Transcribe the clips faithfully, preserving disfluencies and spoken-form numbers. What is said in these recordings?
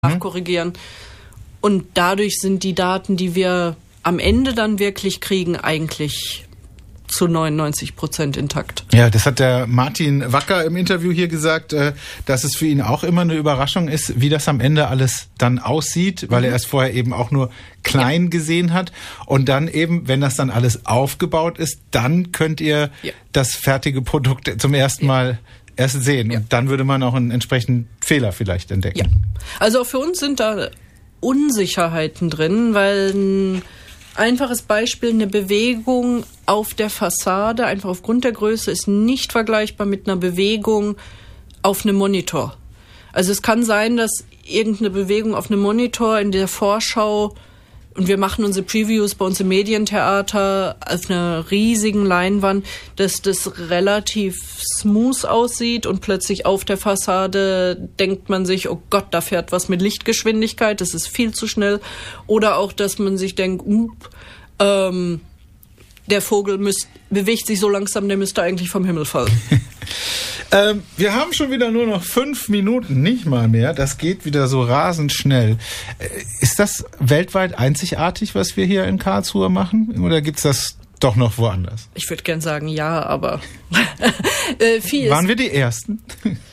nachkorrigieren. Und dadurch sind die Daten, die wir am Ende dann wirklich kriegen, eigentlich zu neunundneunzig Prozent intakt. Ja, das hat der Martin Wacker im Interview hier gesagt, dass es für ihn auch immer eine Überraschung ist, wie das am Ende alles dann aussieht, weil mhm. er es vorher eben auch nur klein ja. gesehen hat. Und dann eben, wenn das dann alles aufgebaut ist, dann könnt ihr ja. das fertige Produkt zum ersten ja. Mal erst sehen. Ja. Und dann würde man auch einen entsprechenden Fehler vielleicht entdecken. Ja. Also auch für uns sind da Unsicherheiten drin, weil ein einfaches Beispiel, eine Bewegung auf der Fassade, einfach aufgrund der Größe, ist nicht vergleichbar mit einer Bewegung auf einem Monitor. Also es kann sein, dass irgendeine Bewegung auf einem Monitor in der Vorschau, und wir machen unsere Previews bei uns im Medientheater auf einer riesigen Leinwand, dass das relativ smooth aussieht und plötzlich auf der Fassade denkt man sich, oh Gott, da fährt was mit Lichtgeschwindigkeit, das ist viel zu schnell. Oder auch, dass man sich denkt, up, ähm, der Vogel müsst, bewegt sich so langsam, der müsste eigentlich vom Himmel fallen. ähm, wir haben schon wieder nur noch fünf Minuten, nicht mal mehr. Das geht wieder so rasend schnell. Ist das weltweit einzigartig, was wir hier in Karlsruhe machen? Oder gibt's das doch noch woanders? Ich würde gern sagen, ja, aber äh, viel Waren wir die Ersten?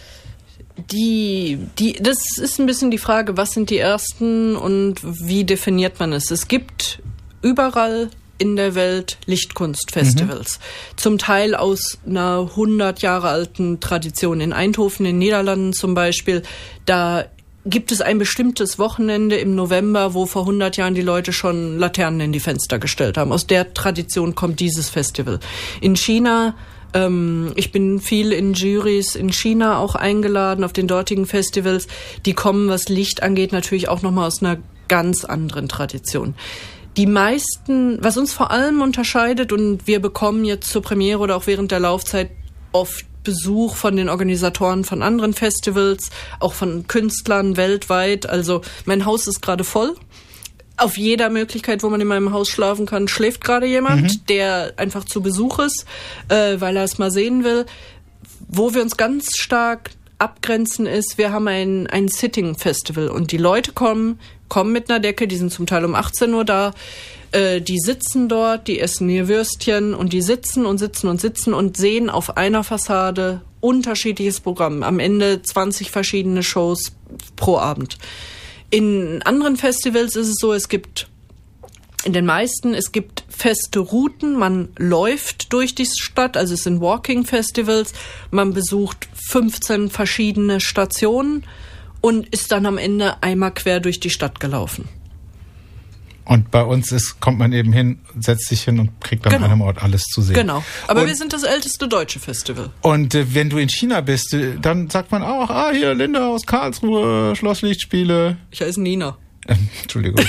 Die, die, das ist ein bisschen die Frage, was sind die Ersten und wie definiert man es? Es gibt überall in der Welt Lichtkunstfestivals. Mhm. Zum Teil aus einer hundert Jahre alten Tradition. In Eindhoven, in den Niederlanden zum Beispiel, da gibt es ein bestimmtes Wochenende im November, wo vor hundert Jahren die Leute schon Laternen in die Fenster gestellt haben. Aus der Tradition kommt dieses Festival. In China, ähm, ich bin viel in Jurys in China auch eingeladen, auf den dortigen Festivals. Die kommen, was Licht angeht, natürlich auch nochmal aus einer ganz anderen Tradition. Die meisten, was uns vor allem unterscheidet, und wir bekommen jetzt zur Premiere oder auch während der Laufzeit oft Besuch von den Organisatoren von anderen Festivals, auch von Künstlern weltweit. Also mein Haus ist gerade voll. Auf jeder Möglichkeit, wo man in meinem Haus schlafen kann, schläft gerade jemand, mhm. der einfach zu Besuch ist, äh, weil er es mal sehen will. Wo wir uns ganz stark abgrenzen ist, wir haben ein, ein Sitting-Festival und die Leute kommen, kommen mit einer Decke, die sind zum Teil um achtzehn Uhr da, äh, die sitzen dort, die essen ihr Würstchen und die sitzen und sitzen und sitzen und sehen auf einer Fassade unterschiedliches Programm. Am Ende zwanzig verschiedene Shows pro Abend. In anderen Festivals ist es so, es gibt in den meisten, es gibt feste Routen, man läuft durch die Stadt, also es sind Walking-Festivals, man besucht fünfzehn verschiedene Stationen und ist dann am Ende einmal quer durch die Stadt gelaufen. Und bei uns ist, kommt man eben hin, setzt sich hin und kriegt an genau. einem Ort alles zu sehen. Genau, aber und, wir sind das älteste deutsche Festival. Und äh, wenn du in China bist, äh, dann sagt man auch, ah, hier Linda aus Karlsruhe, Schlosslichtspiele. Ich heiße Nina. Ähm, Entschuldigung.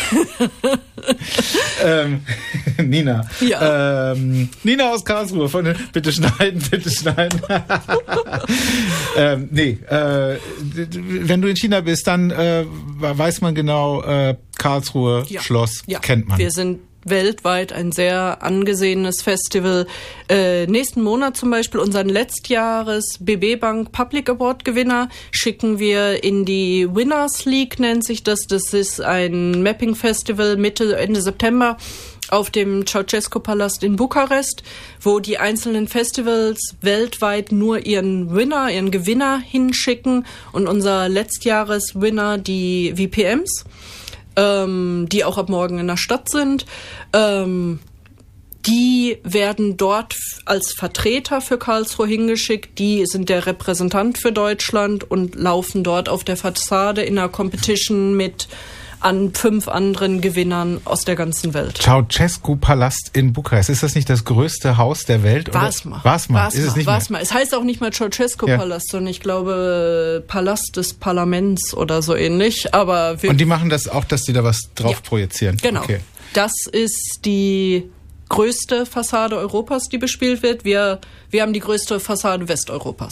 ähm, Nina. Ja. Ähm, Nina aus Karlsruhe. Von, bitte schneiden, bitte schneiden. ähm, nee, äh, wenn du in China bist, dann äh, weiß man genau, äh, Karlsruhe, ja. Schloss, ja. kennt man. Wir sind weltweit ein sehr angesehenes Festival. Äh, nächsten Monat zum Beispiel unseren letztjahres B B Bank Public Award Gewinner schicken wir in die Winners League, nennt sich das. Das ist ein Mapping Festival Mitte, Ende September auf dem Ceausescu-Palast in Bukarest, wo die einzelnen Festivals weltweit nur ihren Winner, ihren Gewinner hinschicken und unser letztjahres-Winner, die V P Ms, ähm, die auch ab morgen in der Stadt sind, ähm, die werden dort als Vertreter für Karlsruhe hingeschickt. Die sind der Repräsentant für Deutschland und laufen dort auf der Fassade in einer Competition mit an fünf anderen Gewinnern aus der ganzen Welt. Ceausescu-Palast in Bukarest. Ist das nicht das größte Haus der Welt? War es mal. War es mal. War's Ist mal. es nicht War's mehr? mal. Es heißt auch nicht mal Ceausescu-Palast, ja. sondern ich glaube Palast des Parlaments oder so ähnlich. Aber wir Und die machen das auch, dass die da was drauf ja. projizieren? Genau. Okay. Das ist die größte Fassade Europas, die bespielt wird. Wir, wir haben die größte Fassade Westeuropas.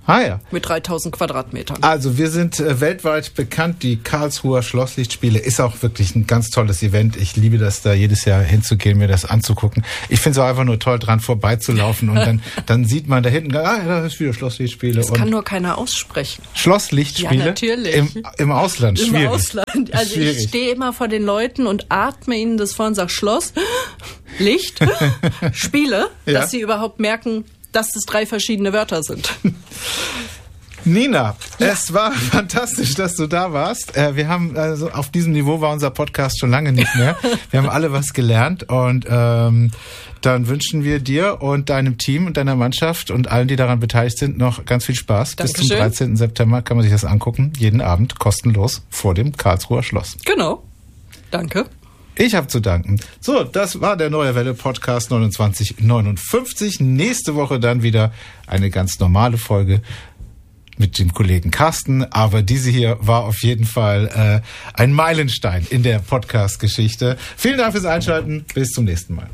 Ah ja. Mit dreitausend Quadratmetern. Also wir sind äh, weltweit bekannt. Die Karlsruher Schlosslichtspiele ist auch wirklich ein ganz tolles Event. Ich liebe das, da jedes Jahr hinzugehen, mir das anzugucken. Ich finde es auch einfach nur toll, dran vorbeizulaufen und dann, dann sieht man da hinten, ah, da ist wieder Schlosslichtspiele. Das und kann nur keiner aussprechen. Schlosslichtspiele? Ja, natürlich. Im, im Ausland, schwierig. Im Ausland. Also schwierig. Ich stehe immer vor den Leuten und atme ihnen das vor und sage Schloss, Licht, Spiele, ja. Dass sie überhaupt merken, dass es drei verschiedene Wörter sind. Nina, ja. Es war fantastisch, dass du da warst. Wir haben, also auf diesem Niveau war unser Podcast schon lange nicht mehr. Wir haben alle was gelernt und ähm, dann wünschen wir dir und deinem Team und deiner Mannschaft und allen, die daran beteiligt sind, noch ganz viel Spaß. Dankeschön. Bis zum dreizehnten September kann man sich das angucken, jeden Abend kostenlos vor dem Karlsruher Schloss. Genau. Danke. Ich habe zu danken. So, das war der Neue Welle Podcast neunundzwanzig neunundfünfzig. Nächste Woche dann wieder eine ganz normale Folge mit dem Kollegen Carsten. Aber diese hier war auf jeden Fall äh, ein Meilenstein in der Podcast-Geschichte. Vielen Dank fürs Einschalten. Bis zum nächsten Mal.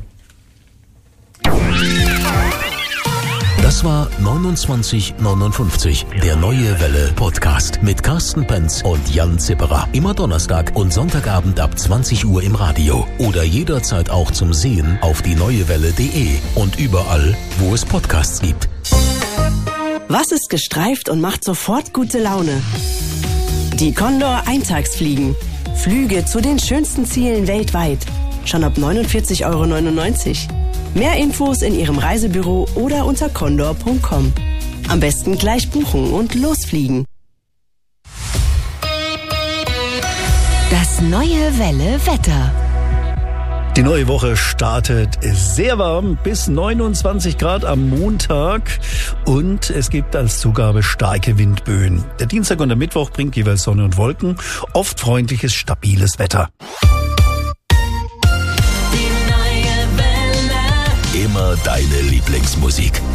Das war neunundzwanzig neunundfünfzig, der Neue Welle Podcast mit Carsten Penz und Jan Zipperer. Immer Donnerstag und Sonntagabend ab zwanzig Uhr im Radio oder jederzeit auch zum Sehen auf die neuewelle punkt de und überall, wo es Podcasts gibt. Was ist gestreift und macht sofort gute Laune? Die Condor Eintagsfliegen. Flüge zu den schönsten Zielen weltweit. Schon ab neunundvierzig Euro neunundneunzig. Mehr Infos in Ihrem Reisebüro oder unter condor punkt com. Am besten gleich buchen und losfliegen. Das Neue Welle Wetter. Die neue Woche startet sehr warm, bis neunundzwanzig Grad am Montag und es gibt als Zugabe starke Windböen. Der Dienstag und der Mittwoch bringt jeweils Sonne und Wolken, oft freundliches, stabiles Wetter. Immer deine Lieblingsmusik.